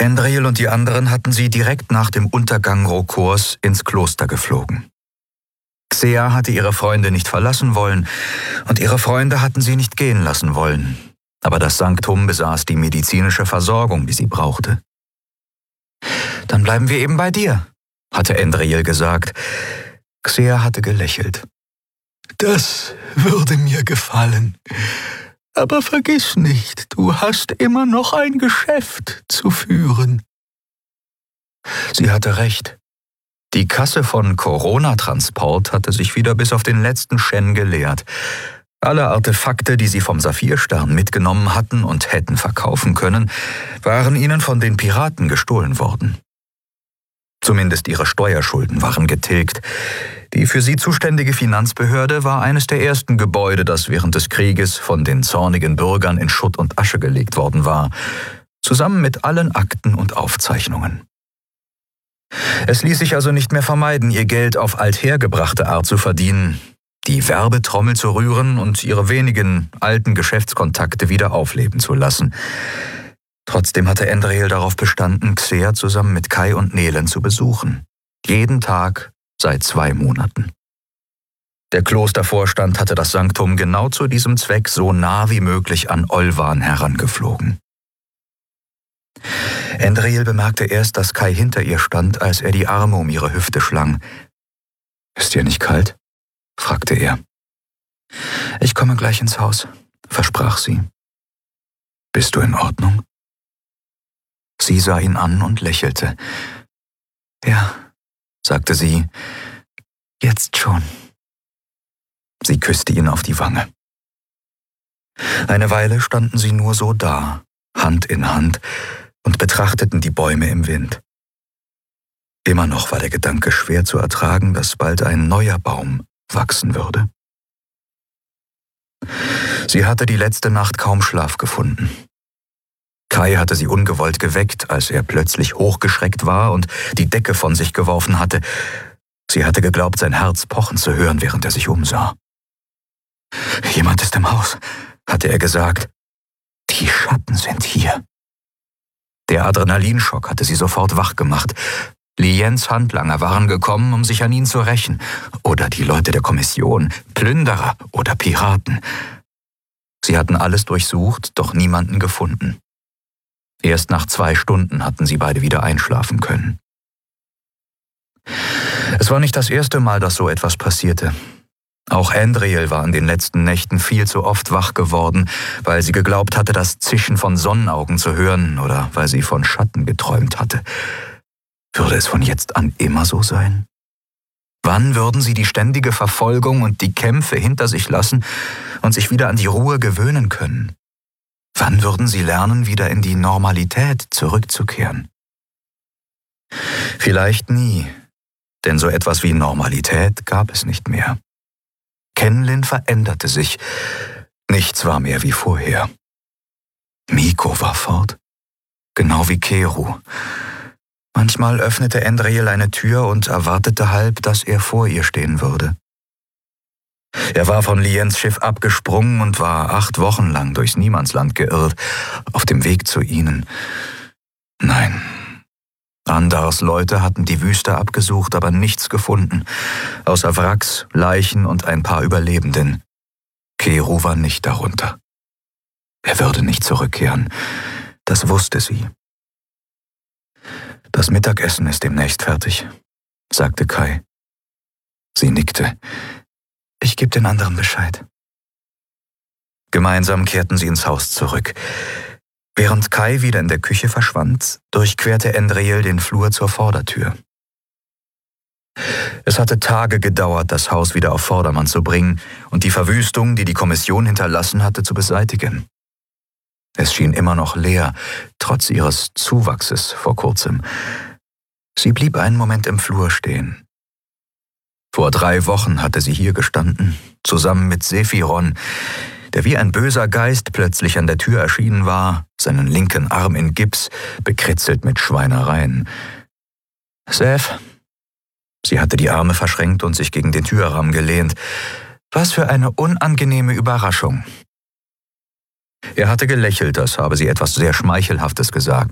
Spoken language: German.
Endril und die anderen hatten sie direkt nach dem Untergang Rokors ins Kloster geflogen. Xea hatte ihre Freunde nicht verlassen wollen und ihre Freunde hatten sie nicht gehen lassen wollen. Aber das Sanktum besaß die medizinische Versorgung, die sie brauchte. »Dann bleiben wir eben bei dir«, hatte Endril gesagt. Xea hatte gelächelt. »Das würde mir gefallen. Aber vergiss nicht, du hast immer noch ein Geschäft zu führen.« Sie hatte recht. Die Kasse von Corona-Transport hatte sich wieder bis auf den letzten Shen geleert. Alle Artefakte, die sie vom Saphirstern mitgenommen hatten und hätten verkaufen können, waren ihnen von den Piraten gestohlen worden. Zumindest ihre Steuerschulden waren getilgt. Die für sie zuständige Finanzbehörde war eines der ersten Gebäude, das während des Krieges von den zornigen Bürgern in Schutt und Asche gelegt worden war, zusammen mit allen Akten und Aufzeichnungen. Es ließ sich also nicht mehr vermeiden, ihr Geld auf althergebrachte Art zu verdienen, die Werbetrommel zu rühren und ihre wenigen alten Geschäftskontakte wieder aufleben zu lassen. Trotzdem hatte Endril darauf bestanden, Xea zusammen mit Kai und Nelen zu besuchen. Jeden Tag seit 2 Monaten. Der Klostervorstand hatte das Sanktum genau zu diesem Zweck so nah wie möglich an Olvan herangeflogen. Endril bemerkte erst, dass Kai hinter ihr stand, als er die Arme um ihre Hüfte schlang. »Ist dir nicht kalt?« fragte er. »Ich komme gleich ins Haus«, versprach sie. »Bist du in Ordnung?« Sie sah ihn an und lächelte. »Ja«, sagte sie, »jetzt schon.« Sie küsste ihn auf die Wange. Eine Weile standen sie nur so da, Hand in Hand, und betrachteten die Bäume im Wind. Immer noch war der Gedanke schwer zu ertragen, dass bald ein neuer Baum wachsen würde. Sie hatte die letzte Nacht kaum Schlaf gefunden. Kai hatte sie ungewollt geweckt, als er plötzlich hochgeschreckt war und die Decke von sich geworfen hatte. Sie hatte geglaubt, sein Herz pochen zu hören, während er sich umsah. »Jemand ist im Haus«, hatte er gesagt. »Die Schatten sind hier.« Der Adrenalinschock hatte sie sofort wach gemacht. Liens Handlanger waren gekommen, um sich an ihn zu rächen. Oder die Leute der Kommission, Plünderer oder Piraten. Sie hatten alles durchsucht, doch niemanden gefunden. Erst nach 2 Stunden hatten sie beide wieder einschlafen können. Es war nicht das erste Mal, dass so etwas passierte. Auch Endril war in den letzten Nächten viel zu oft wach geworden, weil sie geglaubt hatte, das Zischen von Sonnenaugen zu hören oder weil sie von Schatten geträumt hatte. Würde es von jetzt an immer so sein? Wann würden sie die ständige Verfolgung und die Kämpfe hinter sich lassen und sich wieder an die Ruhe gewöhnen können? Wann würden sie lernen, wieder in die Normalität zurückzukehren? Vielleicht nie, denn so etwas wie Normalität gab es nicht mehr. Kenlin veränderte sich. Nichts war mehr wie vorher. Miko war fort, genau wie Keru. Manchmal öffnete Endril eine Tür und erwartete halb, dass er vor ihr stehen würde. Er war von Liens Schiff abgesprungen und war 8 Wochen lang durchs Niemandsland geirrt, auf dem Weg zu ihnen. Nein, Andars Leute hatten die Wüste abgesucht, aber nichts gefunden, außer Wracks, Leichen und ein paar Überlebenden. Keru war nicht darunter. Er würde nicht zurückkehren, das wusste sie. »Das Mittagessen ist demnächst fertig«, sagte Kai. Sie nickte. »Ich gebe den anderen Bescheid.« Gemeinsam kehrten sie ins Haus zurück. Während Kai wieder in der Küche verschwand, durchquerte Endril den Flur zur Vordertür. Es hatte Tage gedauert, das Haus wieder auf Vordermann zu bringen und die Verwüstung, die die Kommission hinterlassen hatte, zu beseitigen. Es schien immer noch leer, trotz ihres Zuwachses vor kurzem. Sie blieb einen Moment im Flur stehen. Vor 3 Wochen hatte sie hier gestanden, zusammen mit Sephiron, der wie ein böser Geist plötzlich an der Tür erschienen war, seinen linken Arm in Gips, bekritzelt mit Schweinereien. »Seph«, sie hatte die Arme verschränkt und sich gegen den Türrahmen gelehnt, »was für eine unangenehme Überraschung.« Er hatte gelächelt, als habe sie etwas sehr Schmeichelhaftes gesagt.